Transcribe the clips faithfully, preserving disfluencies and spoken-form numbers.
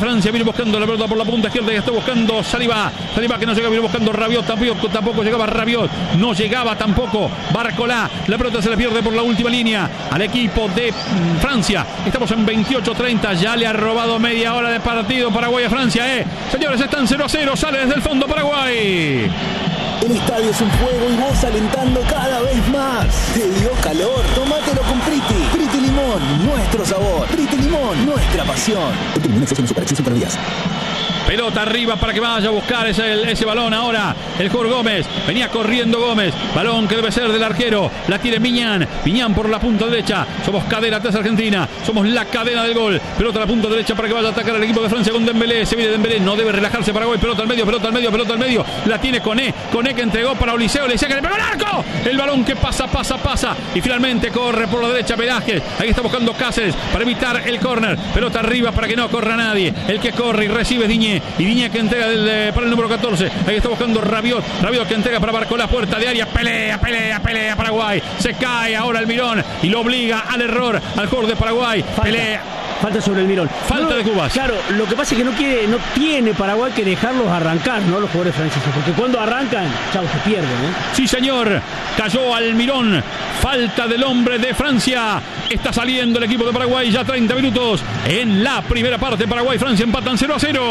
Francia viene buscando la pelota por la punta izquierda y está buscando Saliba. Saliba que no llega, viene buscando Rabiot. Tampoco, tampoco llegaba Rabiot. No llegaba tampoco Barcola. La pelota se le pierde por la última línea al equipo de Francia. Estamos en veintiocho treinta. Ya le ha robado media hora de partido Paraguay a Francia. Eh. Señores, están cero a cero. Sale desde el fondo Paraguay. El estadio es un fuego y vos alentando cada vez más. ¿Te dio calor? Tómatelo con Priti. Priti Limón, nuestro sabor. Priti Limón, nuestra pasión. Priti Limón, exceso en Super, exceso en días. Pelota arriba para que vaya a buscar ese, ese balón ahora. El jugador Gómez. Venía corriendo Gómez. Balón que debe ser del arquero. La tiene Miñán. Miñán por la punta derecha. Somos cadena atrás Argentina. Somos la cadena del gol. Pelota a la punta derecha para que vaya a atacar al equipo de Francia con Dembélé. Se viene Dembélé. No debe relajarse Paraguay. Pelota al medio, pelota al medio, pelota al medio. La tiene Koné. Koné que entregó para Oliseo. Oliseo que le pegó el arco. El balón que pasa, pasa, pasa. Y finalmente corre por la derecha Velázquez. Ahí está buscando Cáceres para evitar el córner. Pelota arriba para que no corra nadie. El que corre y recibe es Diñé. Y Diñé que entrega del, eh, para el número catorce. Ahí está buscando Rabiot. Rabiot que entrega para Barcola. Puerta de área. Pelea, pelea, pelea Paraguay. Se cae ahora el Mirón y lo obliga al error al jugador de Paraguay. Falta. Pelea. Falta sobre el Mirón. Falta no, de Cubas. Claro, lo que pasa es que no quiere, no tiene Paraguay que dejarlos arrancar, ¿no? Los jugadores franceses. Porque cuando arrancan, chao, se pierden, ¿eh? Sí, señor. Cayó al Mirón. Falta del hombre de Francia. Está saliendo el equipo de Paraguay. Ya treinta minutos en la primera parte. Paraguay y Francia empatan cero a cero.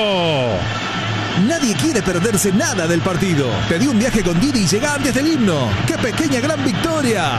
Nadie quiere perderse nada del partido. Pedí un viaje con Didi y llega antes del himno. ¡Qué pequeña gran victoria!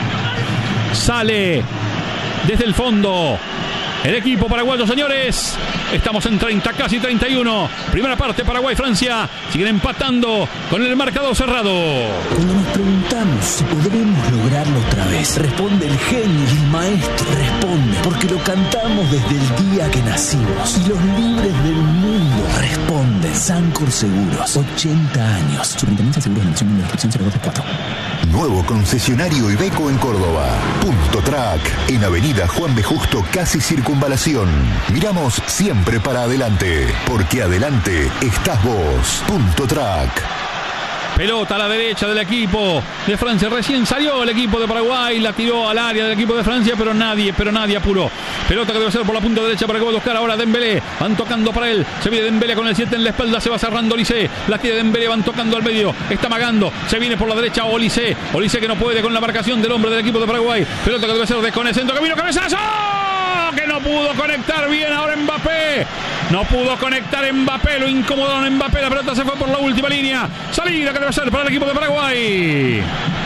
Sale desde el fondo el equipo paraguayo, señores. Estamos en treinta, casi treinta y uno. Primera parte, Paraguay-Francia. Siguen empatando con el marcador cerrado. Cuando nos preguntamos si podremos lograrlo otra vez, responde el genio y el maestro. Responde porque lo cantamos desde el día que nacimos. Y los libres del mundo responden. Sancor Seguros, ochenta años. Superintendencia de Seguros de la Nación de Inscripción cero dos cuatro. Nuevo concesionario Iveco en Córdoba. Punto Track, en Avenida Juan B. Justo, casi Circunvalación. Miramos siempre para adelante, porque adelante estás vos. Punto Track. Pelota a la derecha del equipo de Francia. Recién salió el equipo de Paraguay. La tiró al área del equipo de Francia, pero nadie, pero nadie apuró. Pelota que debe ser por la punta derecha para que va a buscar ahora Dembélé. Van tocando para él. Se viene Dembélé con el siete en la espalda. Se va cerrando Olisé. La tiene Dembélé. Van tocando al medio. Está amagando. Se viene por la derecha Olisé. Olisé que no puede con la marcación del hombre del equipo de Paraguay. Pelota que debe ser de Koné. Centro camino. Cabezazo. Que no pudo conectar bien ahora Mbappé. No pudo conectar Mbappé. Lo incomodaron Mbappé. La pelota se fue por la última línea. Salida que debe ser para el equipo de Paraguay.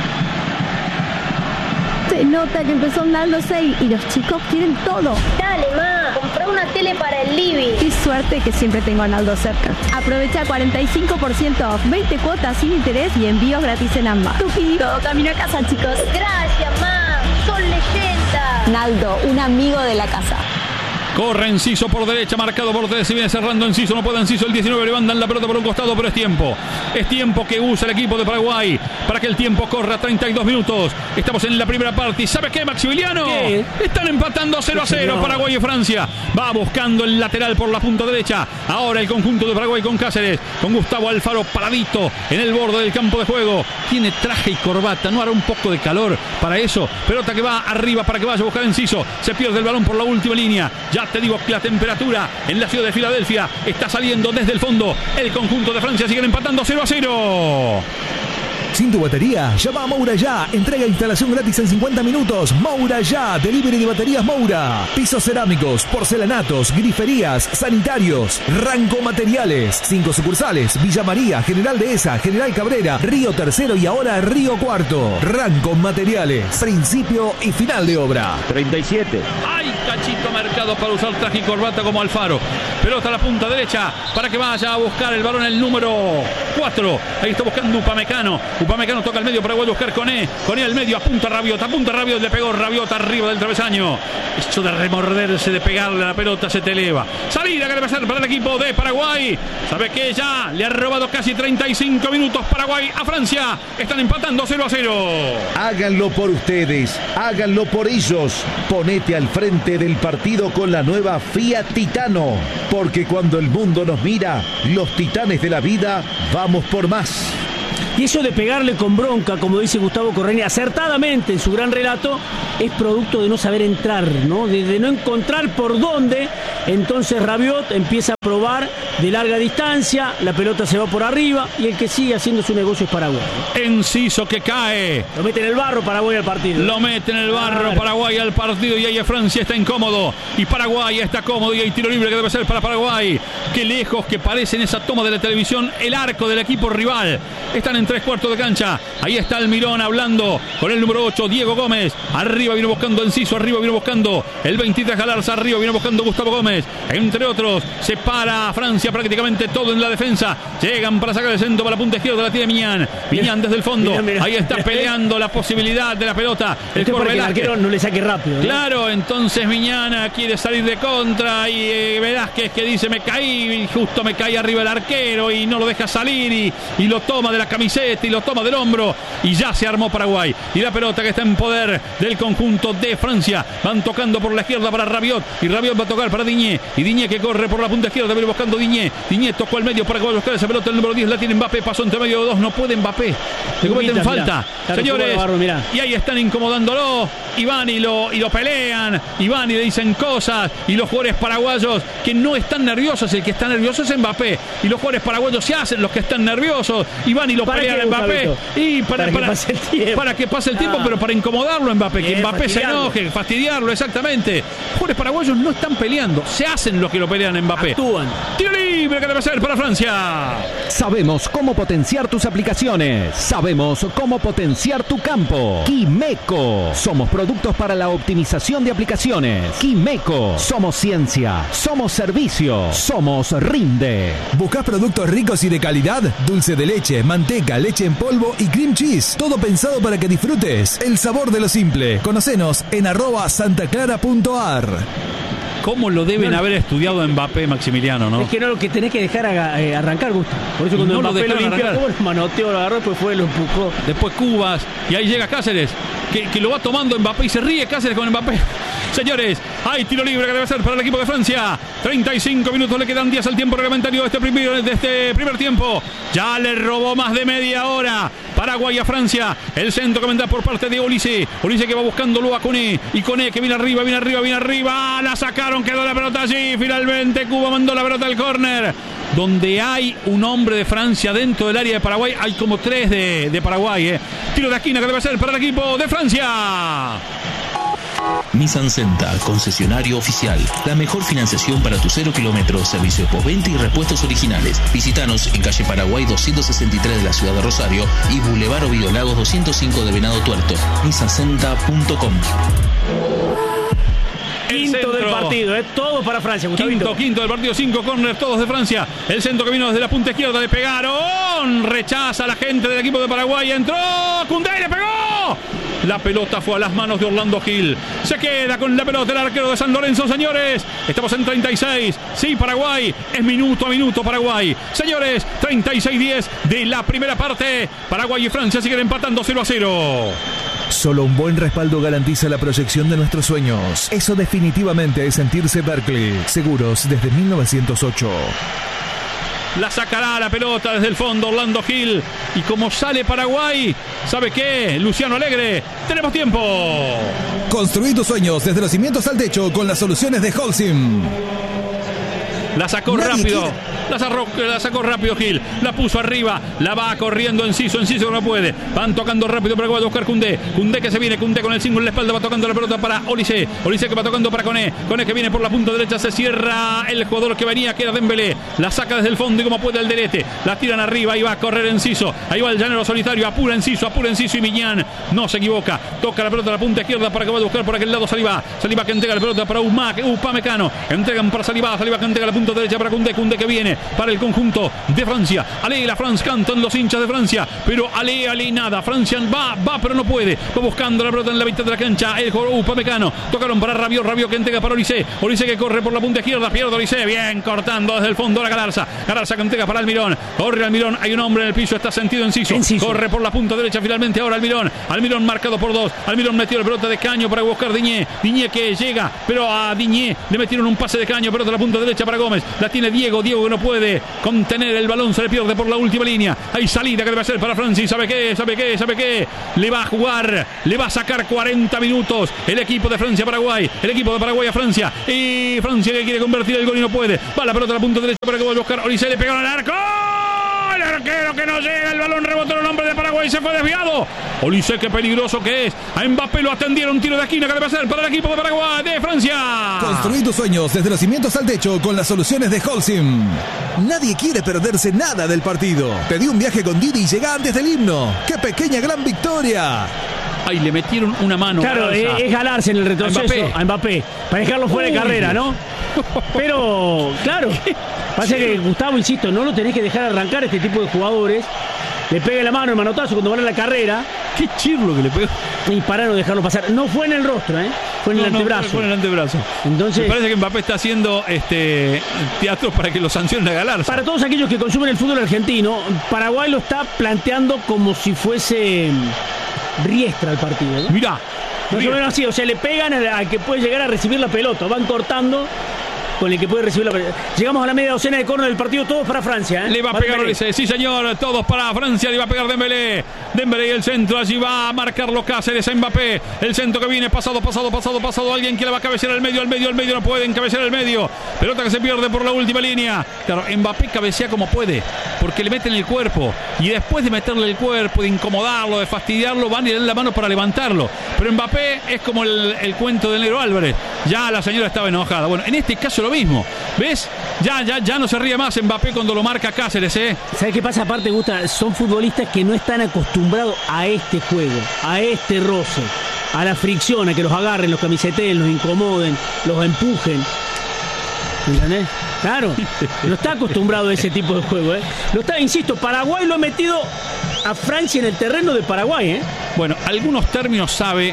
Se nota que empezó andándose y, y los chicos quieren todo. Dale, ma, compré una tele para el living. Qué suerte que siempre tengo a Naldo cerca. Aprovecha cuarenta y cinco por ciento off, veinte cuotas sin interés y envíos gratis en ambas. Tupi, todo camino a casa, chicos. Gracias, ma, son leyendas. Naldo, un amigo de la casa. Corre Enciso por derecha, marcado por tres. Se viene cerrando Enciso, no puede Enciso. El diecinueve le mandan la pelota por un costado, pero es tiempo. Es tiempo que usa el equipo de Paraguay para que el tiempo corra. treinta y dos minutos. Estamos en la primera parte. ¿Y sabe qué, Maximiliano? ¿Qué? Están empatando cero a cero Paraguay y Francia. Va buscando el lateral por la punta derecha. Ahora el conjunto de Paraguay con Cáceres, con Gustavo Alfaro paradito en el borde del campo de juego. Tiene traje y corbata. No hará un poco de calor para eso. Pelota que va arriba para que vaya a buscar Enciso. Se pierde el balón por la última línea. Ya te digo que la temperatura en la ciudad de Filadelfia está saliendo desde el fondo. El conjunto de Francia sigue empatando cero a cero. Sin tu batería, llama a Moura Ya. Entrega e instalación gratis en cincuenta minutos. Moura Ya, delivery de baterías Moura. Pisos cerámicos, porcelanatos, griferías, sanitarios. Ranco Materiales. Cinco sucursales: Villa María, General Dehesa, General Cabrera, Río Tercero y ahora Río Cuarto. Ranco Materiales. Principio y final de obra. treinta y siete. ¡Ay, cachito marcado para usar traje y corbata como Alfaro! Pelota a la punta derecha para que vaya a buscar el balón el número cuatro. Ahí está buscando Upamecano. Upamecano toca al medio para buscar Koné. Koné al medio, apunta Rabiot, apunta Rabiot, le pegó Rabiot arriba del travesaño. Esto de remorderse, de pegarle a la pelota, se te eleva. Salida que debe ser para el equipo de Paraguay. ¿Sabe qué? Ya le ha robado casi treinta y cinco minutos Paraguay a Francia. Están empatando cero a cero. Háganlo por ustedes, háganlo por ellos. Ponete al frente del partido con la nueva Fiat Titano. Porque cuando el mundo nos mira, los titanes de la vida, vamos por más. Y eso de pegarle con bronca, como dice Gustavo Correña, acertadamente en su gran relato, es producto de no saber entrar, ¿no? De, de no encontrar por dónde Entonces Rabiot empieza a probar de larga distancia, la pelota se va por arriba y el que sigue haciendo su negocio es Paraguay. Enciso que cae. Lo mete en el barro Paraguay al partido. Lo mete en el barro claro. Paraguay al partido y ahí Francia está incómodo y Paraguay está cómodo y hay tiro libre que debe ser para Paraguay. Qué lejos que parece en esa toma de la televisión el arco del equipo rival. Están en tres cuartos de cancha. Ahí está Almirón hablando con el número ocho, Diego Gómez. Arriba vino buscando Enciso, arriba vino buscando el veintitrés Galarza, arriba vino buscando Gustavo Gómez. Entre otros, se para Francia prácticamente todo en la defensa. Llegan para sacar el centro para la punta izquierda, la tiene Miñán. Miñán desde el fondo. Mira, mira, ahí está peleando la posibilidad de la pelota. El corre el arquero no le saque rápido. ¿eh? Claro, entonces Miñán quiere salir de contra y eh, Velázquez que dice me caí, y justo me caí arriba el arquero y no lo deja salir y, y lo toma de la camiseta y lo toma del hombro y ya se armó Paraguay. Y la pelota que está en poder del conjunto de Francia. Van tocando por la izquierda para Rabiot y Rabiot va a tocar para Diñé. Y Diñé que corre por la punta izquierda, viene buscando Diñé. Diñé tocó al medio para que vaya a buscar esa pelota. El número diez la tiene Mbappé, pasó entre medio de dos, no puede Mbappé. Le cometen falta. Mirá, señores, barro, y ahí están incomodándolo. Y van y lo, y lo pelean. Y van y le dicen cosas. Y los jugadores paraguayos que no están nerviosos, el que está nervioso es Mbappé. Y los jugadores paraguayos se hacen los que están nerviosos. Y van y lo pelean a Mbappé. Y para, para, para, que pase el tiempo, para que pase el tiempo ah. pero para incomodarlo a Mbappé. Bien, que Mbappé se enoje, fastidiarlo, exactamente. Los jugadores paraguayos no están peleando, se hacen los que lo pelean a Mbappé. Actúan. Tiro libre que debe ser para Francia. Sabemos cómo potenciar tus aplicaciones. Sabemos cómo potenciar tu campo. Quimeco. Somos productos para la optimización de aplicaciones. Quimeco. Somos ciencia. Somos servicio. Somos Rinde. ¿Buscas productos ricos y de calidad? Dulce de leche, manteca, leche en polvo y cream cheese. Todo pensado para que disfrutes el sabor de lo simple. Conocenos en arroba santaclara punto ar. ¿Cómo lo deben no, haber estudiado Mbappé, Maximiliano, no? Es que no, lo que tenés que dejar a, eh, arrancar, Gusto. Por eso cuando no Mbappé lo, lo limpió, lo manoteó, lo agarró, después fue, lo empujó. Después Cubas, y ahí llega Cáceres, que, que lo va tomando Mbappé y se ríe Cáceres con Mbappé. Señores, hay tiro libre que debe ser para el equipo de Francia. treinta y cinco minutos le quedan diez al tiempo reglamentario de este primer, de este primer tiempo. Ya le robó más de media hora Paraguay a Francia. El centro que vendrá por parte de Olise. Olise que va buscando luego a Koné. Y Koné que viene arriba, viene arriba, viene arriba. La sacaron, quedó la pelota allí. Finalmente Cuba mandó la pelota al córner. Donde hay un hombre de Francia dentro del área de Paraguay. Hay como tres de, de Paraguay. Eh. Tiro de esquina que debe ser para el equipo de Francia. Nissan Centa, concesionario oficial. La mejor financiación para tu cero kilómetros, servicio de postventa y repuestos originales. Visítanos en calle Paraguay doscientos sesenta y tres de la ciudad de Rosario y Boulevard Ovidio Lagos doscientos cinco de Venado Tuerto. nissan centa punto com. Quinto del partido, ¿eh? Todo para Francia. Gustavito. Quinto, quinto del partido, cinco corners, todos de Francia. El centro que vino desde la punta izquierda, le pegaron. Rechaza a la gente del equipo de Paraguay. Entró Koundé y le pegó. La pelota fue a las manos de Orlando Gil. Se queda con la pelota el arquero de San Lorenzo, señores. Estamos en treinta y seis. Sí, Paraguay. Es minuto a minuto Paraguay. Señores, treinta y seis diez de la primera parte. Paraguay y Francia siguen empatando cero a cero. Solo un buen respaldo garantiza la proyección de nuestros sueños. Eso definitivamente es sentirse Berkeley. Seguros desde mil novecientos ocho. La sacará la pelota desde el fondo Orlando Gil. Y como sale Paraguay, ¿sabe qué? Luciano Alegre, tenemos tiempo. Construí tus sueños desde los cimientos al techo con las soluciones de Holcim. La sacó Nadie rápido. Quiere. La sacó, la sacó rápido Gil. La puso arriba. La va corriendo Enciso. Enciso no puede. Van tocando rápido para que va a buscar Koundé. Koundé que se viene. Koundé con el cinco en la espalda. Va tocando la pelota para Olise. Olise que va tocando para Koné. Koné que viene por la punta derecha. Se cierra el jugador que venía. Queda Dembélé. La saca desde el fondo y como puede el derete. La tiran arriba. Ahí va a correr Enciso. Ahí va el llanero solitario. Apura Enciso. Apura Enciso y Miñán no se equivoca. Toca la pelota a la punta izquierda para que va a buscar por aquel lado Saliba. Saliba que entrega la pelota para Upamecano. Entregan para Saliba. Saliba que entrega la punta derecha para Koundé. Koundé que viene para el conjunto de Francia. Ale la France cantan los hinchas de Francia, pero Ale, Ale nada. Francia va, va, pero no puede. Va buscando la pelota en la mitad de la cancha. El jugador Upamecano. Tocaron para Rabiot, Rabiot que entrega para Olise. Olise que corre por la punta izquierda. Pierde Olise. Bien cortando desde el fondo la Galarza. Galarza que entrega para Almirón. Corre Almirón. Hay un hombre en el piso. Está sentido Enciso. Enciso. Corre por la punta derecha finalmente ahora Almirón. Almirón marcado por dos. Almirón metió la pelota de caño para buscar Diñé. Diñé que llega, pero a Diñé le metieron un pase de caño. Pelota a la punta derecha para Gómez. Gómez. La tiene Diego. Diego que no puede contener el balón. Se le pierde por la última línea. Hay salida que debe ser para Francis. ¿Sabe qué? ¿Sabe qué? ¿Sabe qué? Le va a jugar. Le va a sacar cuarenta minutos. El equipo de Francia-Paraguay. El equipo de Paraguay a Francia. Y Francia que quiere convertir el gol y no puede. Va la pelota a la punta derecha para que vaya a buscar. Olise le pegaron al arco. El arquero que no llega. El balón rebotó en el hombre de Paraguay. Se fue desviado. Olise, qué peligroso que es. A Mbappé lo atendieron. Tiro de esquina que debe ser para el equipo de Paraguay. De Francia. Construí tus sueños desde los cimientos al techo con las soluciones de Holcim. Nadie quiere perderse nada del partido. Pedí un viaje con Didi y llega antes del himno. ¡Qué pequeña gran victoria! Ay, le metieron una mano. Claro, es, es galarse en el retroceso a Mbappé, a Mbappé para dejarlo fuera Uy. de carrera, ¿no? Pero, claro, pasa que Gustavo, insisto, no lo tenés que dejar arrancar este tipo de jugadores. Le pega la mano el manotazo cuando van a la carrera. Qué chirlo que le pegó. Y para no dejarlo pasar. No fue en el rostro, ¿eh? Fue en no, el antebrazo. No, fue en el antebrazo. Entonces, me parece que Mbappé está haciendo este teatro para que lo sancionen a Galarza. Para todos aquellos que consumen el fútbol argentino, Paraguay lo está planteando como si fuese Riestra el partido, ¿no? Mirá. Más o menos así, o sea, le pegan al que puede llegar a recibir la pelota. Van cortando con el que puede recibir la pelota. Llegamos a la media docena de córner del partido, todos para Francia, ¿eh? Le va a para pegar Olise, sí señor, todos para Francia, le va a pegar Dembélé. Dembélé y el centro, allí va a marcarlo Cáceres a Mbappé. El centro que viene, pasado, pasado, pasado, pasado. Alguien que le va a cabecear al medio, al medio, al medio, no pueden cabecear al medio. Pelota que se pierde por la última línea. Claro, Mbappé cabecea como puede, porque le meten el cuerpo. Y después de meterle el cuerpo, de incomodarlo, de fastidiarlo, van y le dan la mano para levantarlo. Pero Mbappé es como el, el cuento de Negro Álvarez. Ya la señora estaba enojada. Bueno, en este caso lo mismo. ¿Ves? Ya, ya, ya no se ríe más Mbappé cuando lo marca Cáceres, ¿eh? ¿Sabes qué pasa? Aparte, Gusta, son futbolistas que no están acostumbrados a este juego, a este roce, a la fricción, a que los agarren, los camiseteen, los incomoden, los empujen. ¿Entendés? Claro, no está acostumbrado a ese tipo de juego, ¿eh? Lo está, insisto, Paraguay lo ha metido a Francia en el terreno de Paraguay, ¿eh? Bueno, algunos términos sabe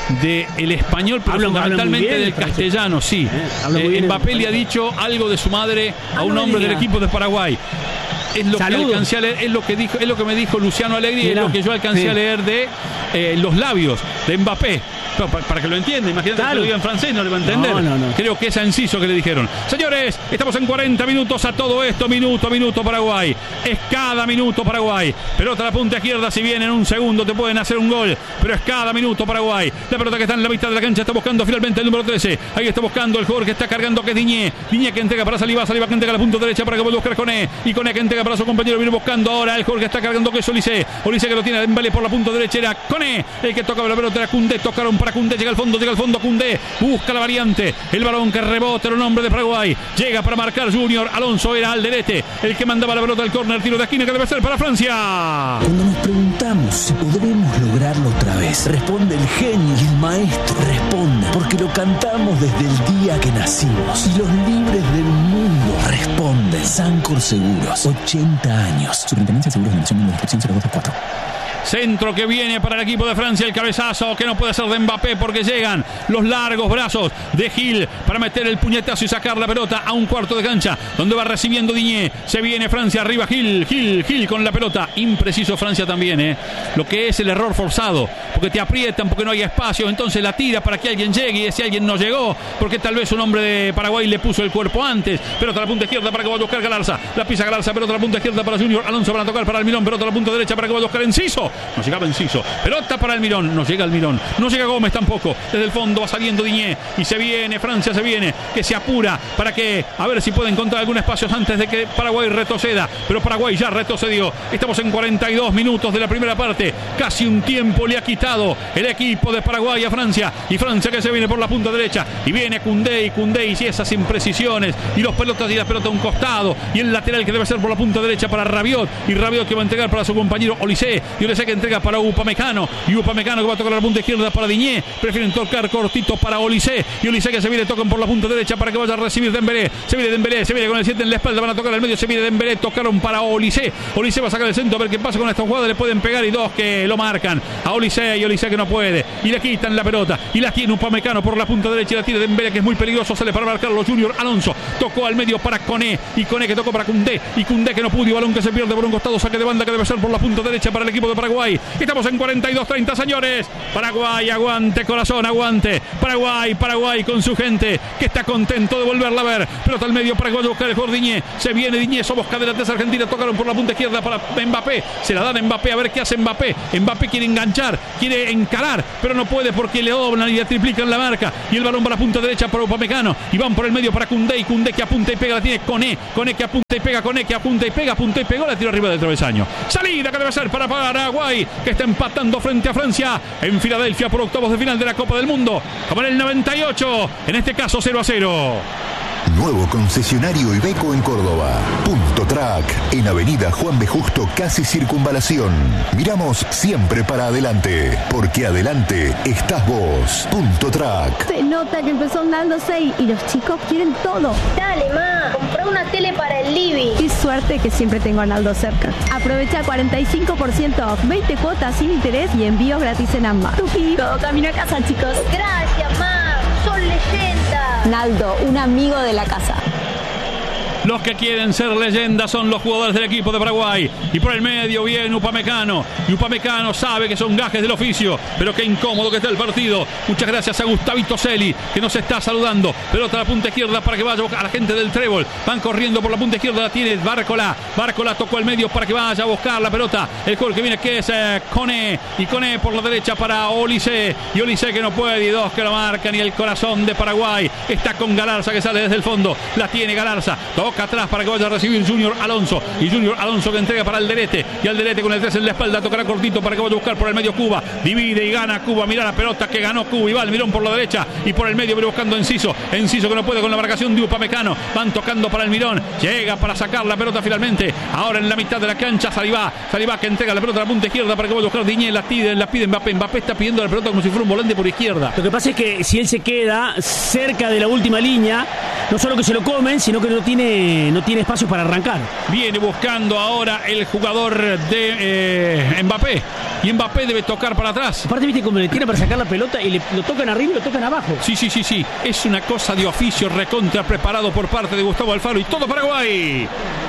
del español, pero hablo, fundamentalmente hablo bien, del castellano, sí. Eh, eh, Mbappé le ha dicho algo de su madre a un hombre del equipo de Paraguay. Es lo, que alcancé a leer, es lo que dijo, es lo que me dijo Luciano Alegri, y es lo que yo alcancé sí. a leer de eh, los labios de Mbappé. Pero para, para que lo entienda, imagínate claro. que lo diga en francés, no le va a entender. No, no, no. Creo que es inciso que le dijeron. Señores, estamos en cuarenta minutos a todo esto, minuto a minuto Paraguay. Es cada minuto Paraguay. Pelota a la punta izquierda, si bien en un segundo te pueden hacer un gol, pero es cada minuto Paraguay. La pelota que está en la mitad de la cancha está buscando finalmente el número trece. Ahí está buscando el jugador que está cargando, que es Diñé. Diñé que entrega para Saliba, Saliba que entrega a la punta derecha para que vuelva a buscar Koné. Y Koné que entrega para su compañero, viene buscando ahora el jugador que está cargando, que es Olise. Olise que lo tiene Dembélé por la punta derecha, era Koné. El que tocaba la pelota era Koundé, tocaron para Koundé, llega al fondo, llega al fondo Koundé, busca la variante, el balón que rebota en el nombre de Paraguay, llega para marcar Junior, Alonso era Alderete, el que mandaba la pelota al córner, tiro de esquina que debe ser para Francia. Cuando nos preguntamos si podremos lograrlo otra vez, responde el genio y el maestro, responde, porque lo cantamos desde el día que nacimos, y los libres del mundo responden. Sancor Seguros, ochenta años. Superintendencia de Seguros de Nación, número de inscripción cero dos cuatro. Centro que viene para el equipo de Francia, el cabezazo que no puede ser de Mbappé porque llegan los largos brazos de Gil para meter el puñetazo y sacar la pelota a un cuarto de cancha donde va recibiendo Diñé. Se viene Francia arriba, Gil, Gil, Gil con la pelota. Impreciso Francia también, ¿eh? Lo que es el error forzado, porque te aprietan, porque no hay espacio, entonces la tira para que alguien llegue y ese alguien no llegó, porque tal vez un hombre de Paraguay le puso el cuerpo antes. Pelota a la punta izquierda para que vaya a buscar Galarza. La pisa Galarza, pelota a la punta izquierda para Junior. Alonso para tocar para Almirón, pelota a la punta derecha para que vaya a buscar Enciso. No llegaba Enciso. Pelota para Almirón. No llega Almirón. No llega Gómez tampoco. Desde el fondo va saliendo Diñé. Y se viene, Francia se viene. Que se apura para que, a ver si puede encontrar algún espacio antes de que Paraguay retroceda. Pero Paraguay ya retrocedió. Estamos en cuarenta y dos minutos de la primera parte. Casi un tiempo le ha quitado el equipo de Paraguay a Francia. Y Francia que se viene por la punta derecha. Y viene Koundé y Koundé y esas imprecisiones. Y los pelotas y la pelota a un costado. Y el lateral que debe ser por la punta derecha para Rabiot. Y Rabiot que va a entregar para su compañero Olise. Y Olise que entrega para Upamecano. Y Upamecano que va a tocar la punta izquierda para Diñé. Prefieren tocar cortito para Olise. Y Olise que se viene, tocan por la punta derecha para que vaya a recibir Dembélé. Se viene Dembélé, se viene con el siete en la espalda. Van a tocar al medio. Se viene Dembélé. Tocaron para Olise. Olise va a sacar el centro a ver qué pasa con esta jugada. Le pueden pegar y dos que lo marcan. A Olise y Olise que no puede. Y le quitan la pelota. Y la tiene Upamecano por la punta derecha. Y la tiene Dembélé que es muy peligroso. Sale para marcarlo Junior. Alonso tocó al medio para Koné. Y Koné que tocó para Koundé. Y Koundé que no pudo. Y balón que se pierde por un costado. Saque de banda que debe ser por la punta derecha para el equipo de Paraguay. Paraguay. Estamos en cuarenta y dos treinta, señores. Paraguay, aguante, corazón, aguante. Paraguay, Paraguay con su gente que está contento de volverla a ver. Pelota al medio, Paraguay a buscar el jugador Diñé. Se viene Diñé, somos caderantes Argentina. Tocaron por la punta izquierda para Mbappé. Se la dan a Mbappé, a ver qué hace Mbappé. Mbappé quiere enganchar, quiere encarar, pero no puede porque le doblan y le triplican la marca. Y el balón para la punta derecha para Upamecano. Y van por el medio para Koundé. Y Koundé que apunta y pega, la tiene Koné. Koné que apunta y pega, Koné que apunta y pega, apunta y pegó, la tiró arriba del travesaño. Salida que debe ser para Paraguay, que está empatando frente a Francia en Filadelfia por octavos de final de la Copa del Mundo. Como en el noventa y ocho, en este caso cero a cero. Nuevo concesionario Iveco en Córdoba. Punto Track, en Avenida Juan B. Justo, casi Circunvalación. Miramos siempre para adelante, porque adelante estás vos. Punto Track. Se nota que empezó Naldo seis y los chicos quieren todo. Dale, ma, compré una tele para el living. Qué suerte que siempre tengo a Naldo cerca. Aprovecha cuarenta y cinco por ciento off, veinte cuotas sin interés y envíos gratis en ambas. Tuki, todo camino a casa, chicos. Gracias, ma, son leyendas. Naldo, un amigo de la casa. Los que quieren ser leyendas son los jugadores del equipo de Paraguay. Y por el medio viene Upamecano. Y Upamecano sabe que son gajes del oficio. Pero qué incómodo que está el partido. Muchas gracias a Gustavito Celi, que nos está saludando. Pelota a la punta izquierda para que vaya a la gente del Trébol. Van corriendo por la punta izquierda. La tiene Bárcola. Bárcola tocó al medio para que vaya a buscar la pelota. El gol que viene que es eh, Koné. Y Koné por la derecha para Olise. Y Olise que no puede. Y dos que lo marcan. Y el corazón de Paraguay está con Galarza que sale desde el fondo. La tiene Galarza. Toca atrás para que vaya a recibir Junior Alonso. Y Junior Alonso que entrega para Alderete. Y Alderete con el tres en la espalda. Tocará cortito para que vaya a buscar por el medio Cuba. Divide y gana Cuba. Mira la pelota que ganó Cuba. Y va Almirón por la derecha. Y por el medio viene buscando Enciso. Enciso que no puede con la marcación de Upamecano. Van tocando para Almirón. Llega para sacar la pelota finalmente. Ahora en la mitad de la cancha Salivá. Salivá que entrega la pelota a la punta izquierda para que vaya a buscar Diñé. La pide, la pide Mbappé. Mbappé está pidiendo la pelota como si fuera un volante por izquierda. Lo que pasa es que si él se queda cerca de la última línea, no solo que se lo comen, sino que no tiene, no tiene espacio para arrancar. Viene buscando ahora el jugador de eh, Mbappé. Y Mbappé debe tocar para atrás. Aparte, viste como le tiene para sacar la pelota y le, lo tocan arriba y lo tocan abajo. Sí, sí, sí, sí. Es una cosa de oficio recontra preparado por parte de Gustavo Alfaro y todo Paraguay.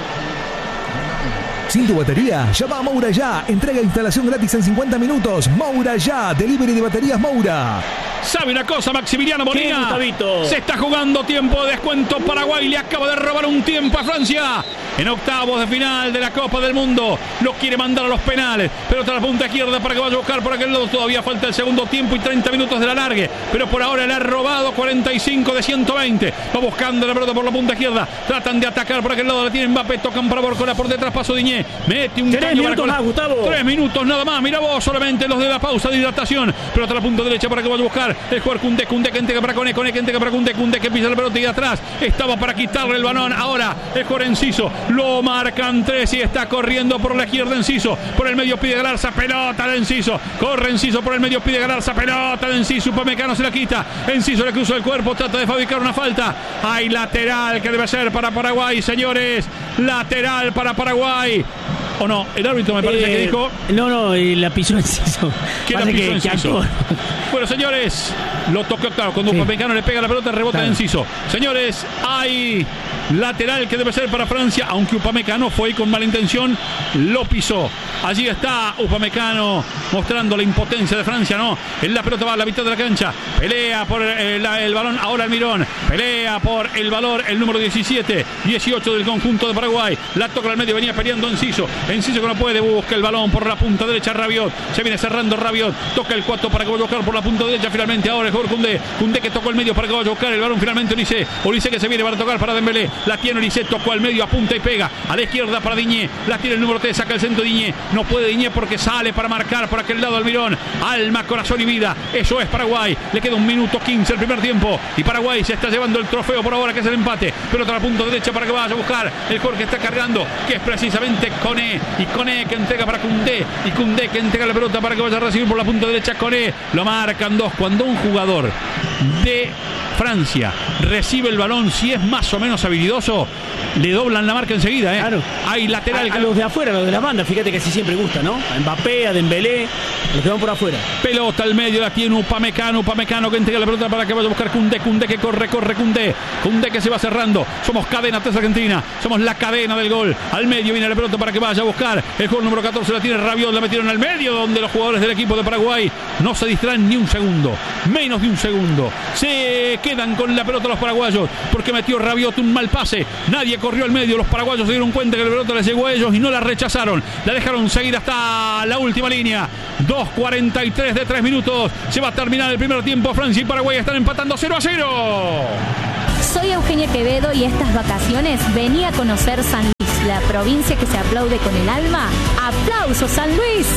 ¿Sin tu batería? Llama a Moura Ya. Entrega e instalación gratis en cincuenta minutos. Moura Ya. Delivery de baterías Moura. ¿Sabe una cosa, Maximiliano Molina? Se está jugando tiempo de descuento. Paraguay le acaba de robar un tiempo a Francia. En octavos de final de la Copa del Mundo. Lo quiere mandar a los penales. Pero otra la punta izquierda para que vaya a buscar por aquel lado. Todavía falta el segundo tiempo y treinta minutos de la largue. Pero por ahora le ha robado cuarenta y cinco de ciento veinte. Va buscando la pelota por la punta izquierda. Tratan de atacar por aquel lado. La tiene Mbappé. Tocan para Bárcola por detrás. Paso Diñé. Mete un Tres minutos más, Gustavo. Tres minutos nada más. Mira vos, solamente los de la pausa de hidratación. Pero otra la punta derecha para que vaya a buscar el jugador Koundé. Koundé que entrega para Koné. Koné que entrega para Koundé. Koundé que pisa la pelota y de atrás. Estaba para quitarle el balón. Ahora el jugador Enciso. Lo marcan tres y está corriendo por la izquierda Enciso. Por el medio pide Galarza. Pelota de Enciso. Corre Enciso por el medio pide Galarza. Pelota de Enciso. Upamecano se la quita. Enciso le cruza el cuerpo. Trata de fabricar una falta. Hay lateral que debe ser para Paraguay, señores. Lateral para Paraguay. ¿O no? El árbitro me parece eh, que dijo... No, no, la pisó Enciso. ¿Qué la pisó Enciso? Bueno, señores, lo tocó claro. Cuando sí. Upamecano le pega la pelota, rebota en Enciso. Señores, hay lateral que debe ser para Francia, aunque Upamecano fue con mala intención, lo pisó. Allí está Upamecano mostrando la impotencia de Francia, ¿no? En la pelota va a la mitad de la cancha. Pelea por el, la, el balón ahora Almirón. Pelea por el valor el número diecisiete, dieciocho del conjunto de Paraguay. La toca al medio, venía peleando Enciso. Enciso que no puede, busca el balón por la punta derecha Rabiot. Se viene cerrando Rabiot. Toca el cuatro para que vaya a buscar por la punta derecha. Finalmente ahora el jugador Koundé. Koundé que tocó el medio para que vaya a buscar el balón. Finalmente Olise. Olise que se viene para tocar para Dembélé. La tiene Olise, tocó al medio, apunta y pega. A la izquierda para Diñé. La tiene el número tres, saca el centro Diñé. No puede Diñé porque sale para marcar por aquel lado Almirón. Alma, corazón y vida. Eso es Paraguay. Le queda un minuto quince el primer tiempo. Y Paraguay se está llevando el trofeo por ahora, que es el empate. Pero otra punta derecha para que vaya a buscar el jugador que está cargando, que es precisamente Koné. Y Koné que entrega para Koundé. Y Koundé que entrega la pelota para que vaya a recibir por la punta derecha Koné. Lo marcan dos. Cuando un jugador jugador de Francia recibe el balón, si es más o menos habilidoso, le doblan la marca enseguida, ¿eh? Claro. Hay lateral. A, a los de afuera, a los de las bandas, fíjate que así siempre gusta, ¿no? A Mbappé, a Dembélé, los que van por afuera. Pelota al medio, la tiene Upamecano, Upamecano que entrega la pelota para que vaya a buscar Koundé, Koundé que corre, corre Koundé, Koundé que se va cerrando. Somos cadena tres Argentina, somos la cadena del gol. Al medio viene la pelota para que vaya a buscar el jugador número catorce, la tiene Rabiot, la metieron al medio, donde los jugadores del equipo de Paraguay no se distraen ni un segundo, menos de un segundo. Se quedan con la pelota los paraguayos, porque metió Rabiot un mal pase, nadie corrió al medio, los paraguayos se dieron cuenta que la pelota les llegó a ellos y no la rechazaron, la dejaron seguir hasta la última línea. Dos cuarenta y tres de tres minutos, se va a terminar el primer tiempo. Francia y Paraguay están empatando cero a cero. Soy Eugenia Quevedo y estas vacaciones vení a conocer San Luis, la provincia que se aplaude con el alma. ¡Aplausos, San Luis!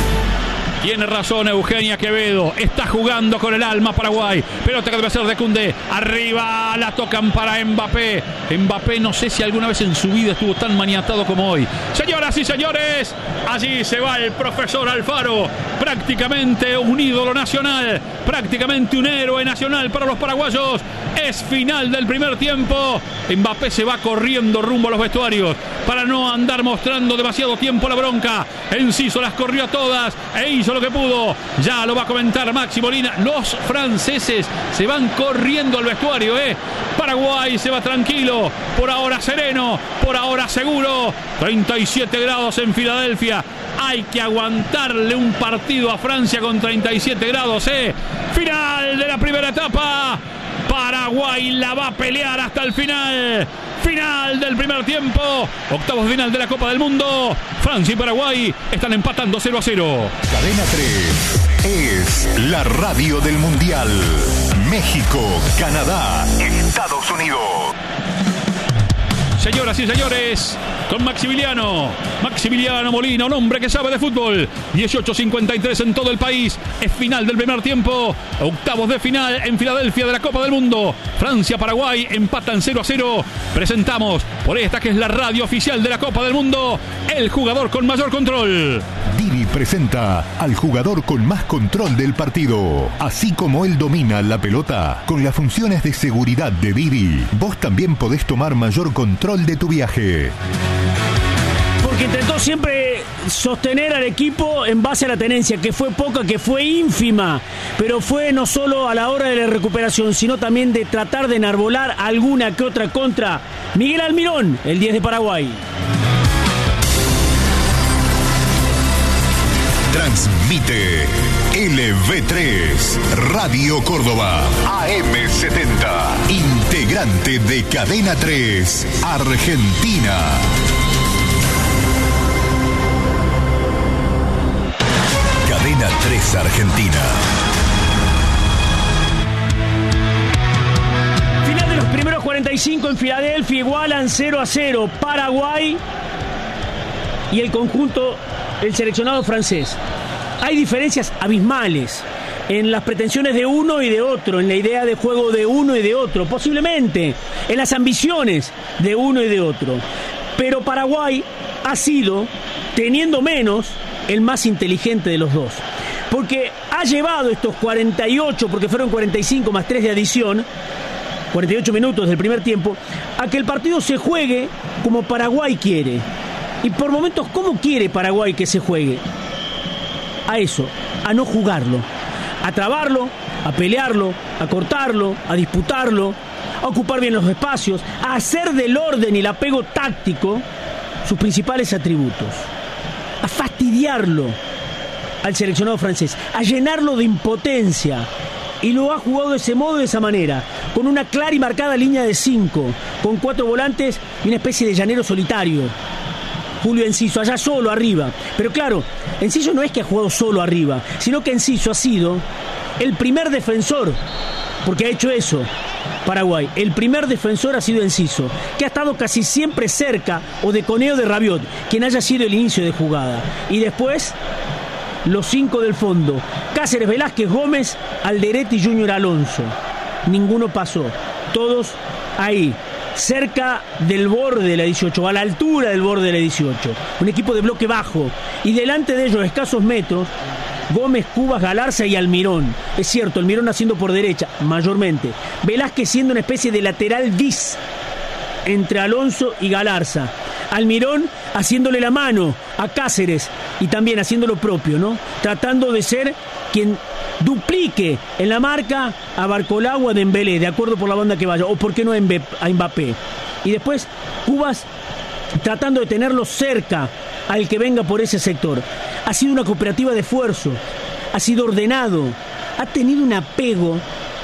Tiene razón Eugenia Quevedo, está jugando con el alma Paraguay. Pelota que debe ser de Koundé, arriba la tocan para Mbappé. Mbappé no sé si alguna vez en su vida estuvo tan maniatado como hoy. Señoras y señores, allí se va el profesor Alfaro, prácticamente un ídolo nacional, prácticamente un héroe nacional para los paraguayos. Es final del primer tiempo. Mbappé se va corriendo rumbo a los vestuarios para no andar mostrando demasiado tiempo la bronca. Enciso las corrió a todas e hizo lo que pudo. Ya lo va a comentar Maxi Molina. Los franceses se van corriendo al vestuario, ¿eh? Paraguay se va tranquilo, por ahora sereno, por ahora seguro. treinta y siete grados en Filadelfia. Hay que aguantarle un partido a Francia con treinta y siete grados, ¿eh? Final de la primera etapa. Paraguay la va a pelear hasta el final. Final del primer tiempo. Octavos de final de la Copa del Mundo. Francia y Paraguay están empatando cero a cero. Cadena tres es la radio del Mundial. México, Canadá, Estados Unidos. Señoras y señores, con Maximiliano, Maximiliano Molina, un hombre que sabe de fútbol. dieciocho cincuenta y tres en todo el país. Es final del primer tiempo. Octavos de final en Filadelfia de la Copa del Mundo. Francia-Paraguay empatan cero a cero. Presentamos por esta que es la radio oficial de la Copa del Mundo, el jugador con mayor control. Didi presenta al jugador con más control del partido. Así como él domina la pelota, con las funciones de seguridad de Didi, vos también podés tomar mayor control de tu viaje. Porque intentó siempre sostener al equipo en base a la tenencia, que fue poca, que fue ínfima, pero fue no solo a la hora de la recuperación, sino también de tratar de enarbolar alguna que otra contra. Miguel Almirón, el diez de Paraguay. Transmite L V tres, Radio Córdoba, A M setenta, integrante de Cadena tres, Argentina. Cadena tres Argentina. Final de los primeros cuarenta y cinco en Filadelfia, igualan cero a cero Paraguay y el conjunto, el seleccionado francés. Hay diferencias abismales en las pretensiones de uno y de otro, en la idea de juego de uno y de otro, posiblemente en las ambiciones de uno y de otro. Pero Paraguay ha sido, teniendo menos, el más inteligente de los dos. Porque ha llevado estos cuarenta y ocho, porque fueron cuarenta y cinco más tres de adición, cuarenta y ocho minutos del primer tiempo, a que el partido se juegue como Paraguay quiere. Y por momentos, ¿cómo quiere Paraguay que se juegue? A eso, a no jugarlo, a trabarlo, a pelearlo, a cortarlo, a disputarlo, a ocupar bien los espacios, a hacer del orden y el apego táctico sus principales atributos, a fastidiarlo al seleccionado francés, a llenarlo de impotencia. Y lo ha jugado de ese modo, de esa manera, con una clara y marcada línea de cinco, con cuatro volantes y una especie de llanero solitario. Julio Enciso, allá solo arriba. Pero claro, Enciso no es que ha jugado solo arriba, sino que Enciso ha sido el primer defensor, porque ha hecho eso Paraguay. El primer defensor ha sido Enciso, que ha estado casi siempre cerca o de coneo de Rabiot, quien haya sido el inicio de jugada. Y después, los cinco del fondo: Cáceres, Velázquez, Gómez, Alderete y Junior Alonso. Ninguno pasó, todos ahí, cerca del borde de la dieciocho, a la altura del borde de la dieciocho. Un equipo de bloque bajo. Y delante de ellos, escasos metros, Gómez, Cubas, Galarza y Almirón. Es cierto, Almirón haciendo por derecha, mayormente. Velázquez siendo una especie de lateral bis entre Alonso y Galarza. Almirón haciéndole la mano a Cáceres y también haciendo lo propio, ¿no? Tratando de ser quien duplique en la marca a Barcolau o a Dembélé, de acuerdo por la banda que vaya, o por qué no a Mbappé. Y después Cubas tratando de tenerlo cerca al que venga por ese sector. Ha sido una cooperativa de esfuerzo, ha sido ordenado, ha tenido un apego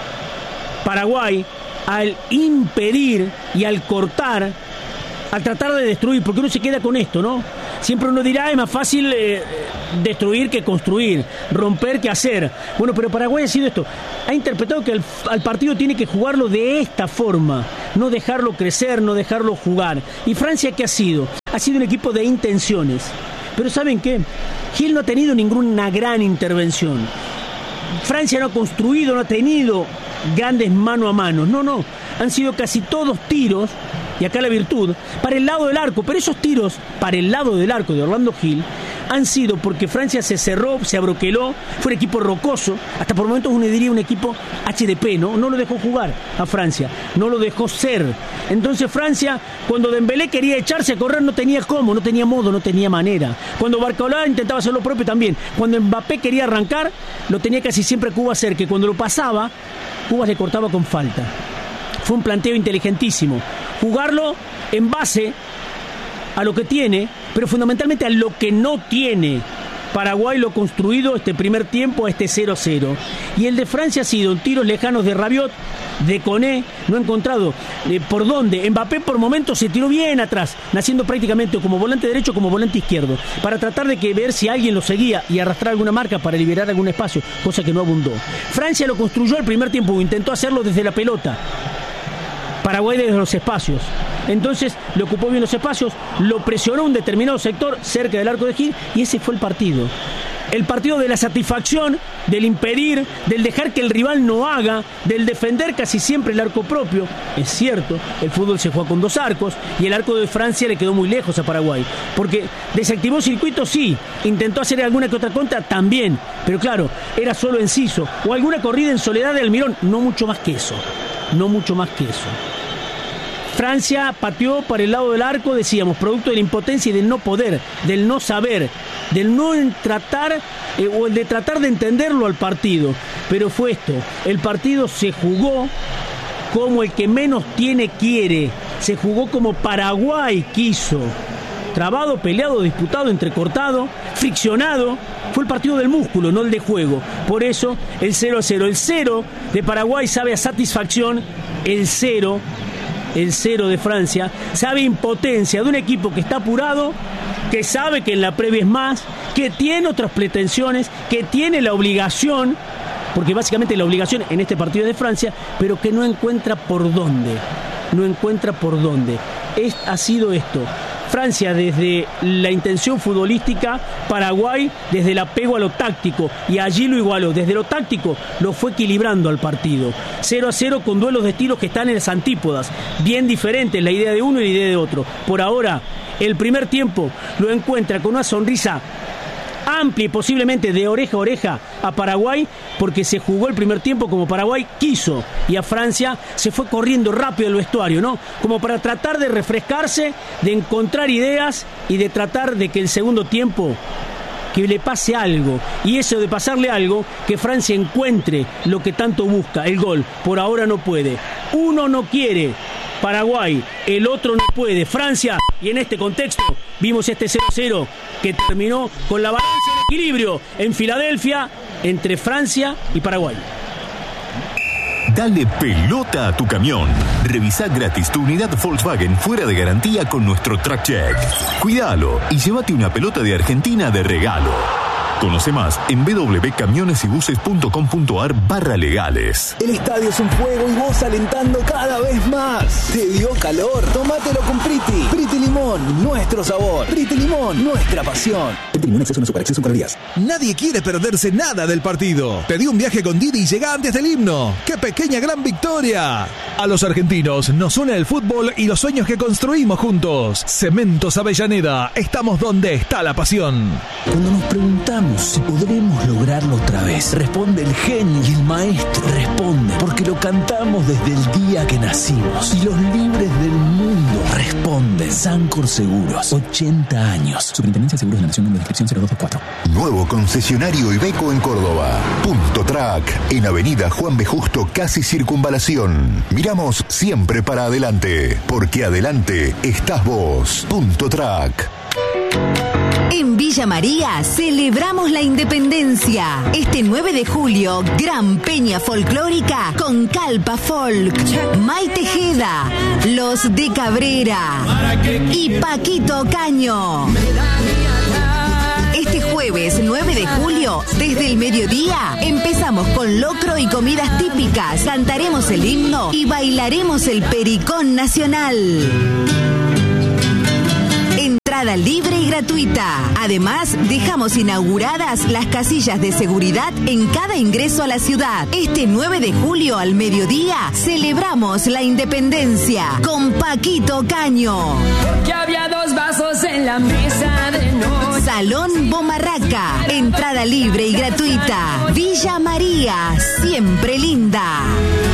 Paraguay al impedir y al cortar, al tratar de destruir, porque uno se queda con esto, ¿no? Siempre uno dirá, es más fácil eh, destruir que construir, romper que hacer. Bueno, pero Paraguay ha sido esto. Ha interpretado que el, al partido tiene que jugarlo de esta forma, no dejarlo crecer, no dejarlo jugar. ¿Y Francia qué ha sido? Ha sido un equipo de intenciones. Pero ¿saben qué? Gil no ha tenido ninguna gran intervención. Francia no ha construido, no ha tenido grandes mano a mano. No, no. Han sido casi todos tiros, y acá la virtud, para el lado del arco. Pero esos tiros para el lado del arco de Orlando Gil han sido porque Francia se cerró, se abroqueló, fue un equipo rocoso, hasta por momentos uno diría un equipo H D P, ¿no? No lo dejó jugar a Francia, no lo dejó ser. Entonces Francia, cuando Dembélé quería echarse a correr, no tenía cómo, no tenía modo, no tenía manera. Cuando Barcolau intentaba hacer lo propio también. Cuando Mbappé quería arrancar, lo tenía casi siempre Cuba cerca, que cuando lo pasaba, Cuba le cortaba con falta. Fue un planteo inteligentísimo. Jugarlo en base a lo que tiene, pero fundamentalmente a lo que no tiene. Paraguay lo construido este primer tiempo a este cero cero. Y el de Francia ha sido tiros lejanos de Rabiot, de Koné, no ha encontrado eh, por dónde. Mbappé por momentos se tiró bien atrás, naciendo prácticamente como volante derecho como volante izquierdo, para tratar de que ver si alguien lo seguía y arrastrar alguna marca para liberar algún espacio, cosa que no abundó. Francia lo construyó el primer tiempo, intentó hacerlo desde la pelota. Paraguay desde los espacios. Entonces le ocupó bien los espacios, lo presionó un determinado sector cerca del arco de Gil y ese fue el partido. El partido de la satisfacción, del impedir, del dejar que el rival no haga, del defender casi siempre el arco propio. Es cierto, el fútbol se juega con dos arcos y el arco de Francia le quedó muy lejos a Paraguay. Porque desactivó circuitos, sí. Intentó hacer alguna que otra contra, también. Pero claro, era solo Enciso o alguna corrida en soledad de Almirón. No mucho más que eso. No mucho más que eso. Francia pateó para el lado del arco, decíamos, producto de la impotencia y del no poder, del no saber, del no tratar eh, o el de tratar de entenderlo al partido. Pero fue esto, el partido se jugó como el que menos tiene quiere, se jugó como Paraguay quiso. Trabado, peleado, disputado, entrecortado, friccionado. Fue el partido del músculo, no el de juego. Por eso, el cero a cero. El cero de Paraguay sabe a satisfacción. El cero, el cero de Francia, sabe a impotencia de un equipo que está apurado, que sabe que en la previa es más, que tiene otras pretensiones, que tiene la obligación, porque básicamente la obligación en este partido es de Francia, pero que no encuentra por dónde. No encuentra por dónde. Es, ha sido esto. Francia desde la intención futbolística, Paraguay desde el apego a lo táctico, y allí lo igualó. Desde lo táctico lo fue equilibrando al partido. cero a cero con duelos de estilos que están en las antípodas, bien diferentes la idea de uno y la idea de otro. Por ahora, el primer tiempo lo encuentra con una sonrisa amplia y posiblemente de oreja a oreja a Paraguay, porque se jugó el primer tiempo como Paraguay quiso, y a Francia se fue corriendo rápido el vestuario, ¿no? Como para tratar de refrescarse, de encontrar ideas y de tratar de que el segundo tiempo que le pase algo, y eso de pasarle algo, que Francia encuentre lo que tanto busca, el gol. Por ahora no puede. Uno no quiere, Paraguay, el otro no puede, Francia, y en este contexto vimos este cero cero que terminó con la balanza de equilibrio en Filadelfia entre Francia y Paraguay. Dale pelota a tu camión. Revisá gratis tu unidad Volkswagen fuera de garantía con nuestro Track Check. Cuídalo y llévate una pelota de Argentina de regalo. Conoce más en www.camionesybuses.com.ar barra legales. El estadio es un juego y vos alentando cada vez más. ¿Te dio calor? Tómatelo con Priti. Priti Limón, nuestro sabor. Priti Limón, nuestra pasión. Priti Limón, exceso no supera, exceso calorías. Nadie quiere perderse nada del partido. Pedí un viaje con Didi y llega antes del himno. ¡Qué pequeña gran victoria! A los argentinos nos une el fútbol y los sueños que construimos juntos. Cementos Avellaneda, estamos donde está la pasión. Cuando nos preguntamos Vamos, podremos lograrlo otra vez. Responde el genio y el maestro. Responde, porque lo cantamos desde el día que nacimos. Y los libres del mundo responden. Sancor Seguros, ochenta años. Superintendencia de Seguros de la Nación, número de inscripción cero dos dos cuatro. Nuevo concesionario Iveco en Córdoba. Punto Track, en Avenida Juan B. Justo, casi Circunvalación. Miramos siempre para adelante, porque adelante estás vos. Punto Track. En Villa María celebramos la independencia. Este nueve de julio, gran peña folclórica con Calpa Folk, Maite Tejeda, Los de Cabrera y Paquito Caño. Este jueves nueve de julio, desde el mediodía, empezamos con locro y comidas típicas. Cantaremos el himno y bailaremos el pericón nacional. Entrada libre y gratuita. Además, dejamos inauguradas las casillas de seguridad en cada ingreso a la ciudad. Este nueve de julio al mediodía celebramos la independencia con Paquito Caño. Porque había dos vasos en la mesa de noche. Salón Bomarraca. Entrada libre y gratuita. Villa María, siempre linda.